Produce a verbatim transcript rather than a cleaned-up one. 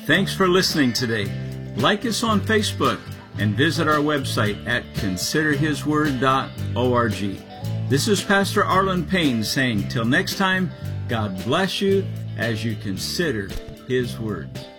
Thanks for listening today. Like us on Facebook and visit our website at consider his word dot org. This is Pastor Arlen Payne saying, till next time, God bless you as you consider His Word.